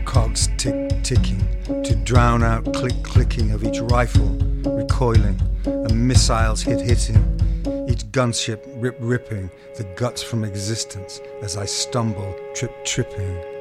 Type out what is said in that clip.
cogs ticking, to drown out clicking of each rifle recoiling, and missiles hitting, each gunship ripping the guts from existence as I stumble, tripping.